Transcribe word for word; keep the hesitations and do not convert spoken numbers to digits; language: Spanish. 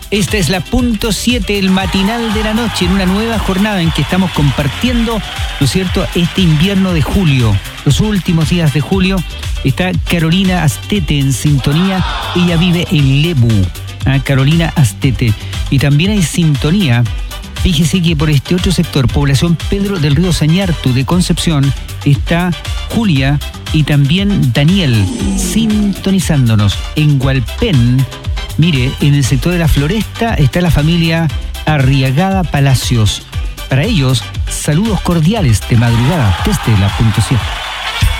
Esta es la punto siete, el matinal de la noche, en una nueva jornada en que estamos compartiendo, ¿no es cierto?, este invierno de julio. Los últimos días de julio está Carolina Astete en sintonía. Ella vive en Lebu, ¿eh? Carolina Astete. Y también hay sintonía. Fíjese que por este otro sector, población Pedro del Río Sañartu de Concepción, está Julia y también Daniel sintonizándonos. En Hualpén, mire, en el sector de la Floresta está la familia Arriagada Palacios. Para ellos, saludos cordiales de madrugada desde la punto siete.